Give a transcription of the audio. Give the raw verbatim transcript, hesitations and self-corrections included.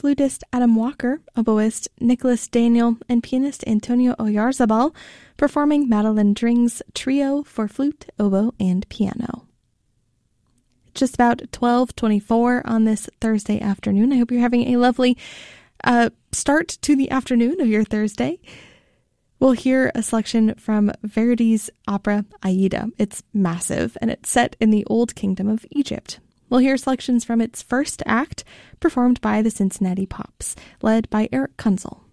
flutist Adam Walker, oboist Nicholas Daniel, and pianist Antonio Oyarzabal performing Madeline Dring's Trio for Flute, Oboe, and Piano. Just about twelve twenty-four on this Thursday afternoon. I hope you're having a lovely uh, start to the afternoon of your Thursday. We'll hear a selection from Verdi's opera Aida. It's massive, and it's set in the Old Kingdom of Egypt. We'll hear selections from its first act, performed by the Cincinnati Pops, led by Eric Kunzel.